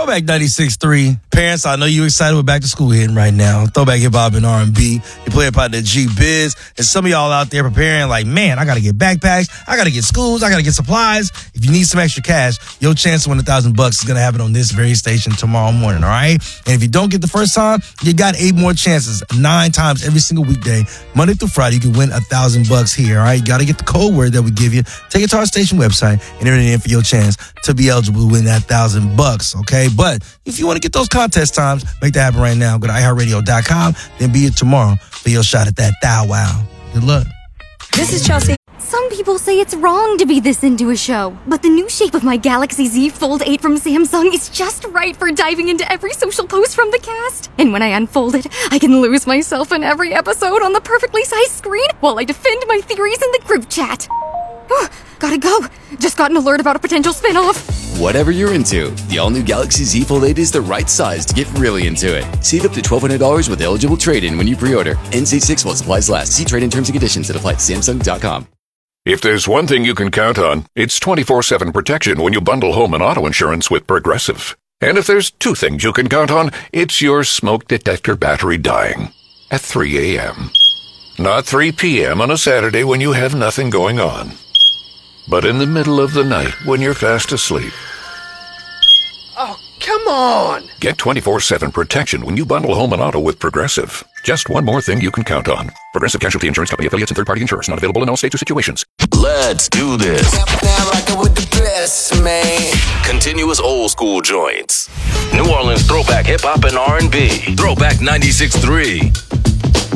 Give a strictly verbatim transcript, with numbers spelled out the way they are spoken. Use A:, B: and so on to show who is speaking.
A: Throwback ninety-six point three. Parents, I know you excited with back to school hitting right now. Throwback hip hop and R and B. You play about the G Biz. And some of y'all out there preparing like, man, I got to get backpacks. I got to get schools. I got to get supplies. If you need some extra cash, your chance to win a thousand bucks is going to happen on this very station tomorrow morning. All right. And if you don't get the first time, you got eight more chances. Nine times every single weekday, Monday through Friday, you can win a thousand bucks here. All right. You got to get the code word that we give you. Take it to our station website and enter it in for your chance to be eligible to win that thousand bucks. Okay. But if you want to get those contest times, make that happen right now. Go to i heart radio dot com, then be it tomorrow for your shot at that thou wow. Good luck.
B: This is Chelsea.
C: Some people say it's wrong to be this into a show, but the new shape of my Galaxy Z Fold eight from Samsung is just right for diving into every social post from the cast. And when I unfold it, I can lose myself in every episode on the perfectly sized screen while I defend my theories in the group chat. Gotta go. Just got an alert about a potential spin-off.
D: Whatever you're into, the all-new Galaxy Z Fold eight is the right size to get really into it. Save up to twelve hundred dollars with eligible trade-in when you pre-order. N C six while supplies last. See trade-in terms and conditions that apply at Samsung dot com.
E: If there's one thing you can count on, it's twenty-four seven protection when you bundle home and auto insurance with Progressive. And if there's two things you can count on, it's your smoke detector battery dying at three a.m. Not three p.m. on a Saturday when you have nothing going on, but in the middle of the night when you're fast asleep.
F: Oh, come on!
E: Get twenty-four seven protection when you bundle home and auto with Progressive. Just one more thing you can count on. Progressive Casualty Insurance Company, affiliates, and third-party insurers. Not available in all states or situations.
G: Let's do this.
H: Now rockin' with the best, man.
G: Continuous old school joints. New Orleans throwback hip hop and R and B. Throwback ninety-six point three.